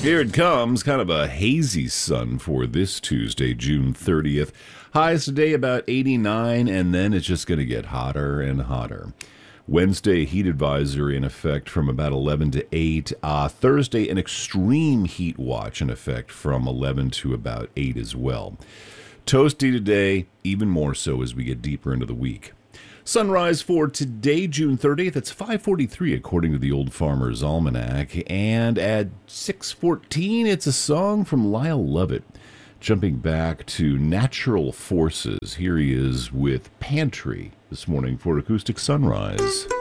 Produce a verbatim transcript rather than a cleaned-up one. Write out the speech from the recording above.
Here it comes, kind of a hazy sun for this Tuesday, June thirtieth. Highs today about eighty-nine, and then it's just going to get hotter and hotter. Wednesday, heat advisory in effect from about eleven to eight. Uh, Thursday, an extreme heat watch in effect from eleven to about eight as well. Toasty today, even more so as we get deeper into the week. Sunrise for today, June thirtieth, it's five forty-three according to the Old Farmer's Almanac. And at six fourteen, it's a song from Lyle Lovett. Jumping back to Natural Forces, here he is with Pantry this morning for Acoustic Sunrise.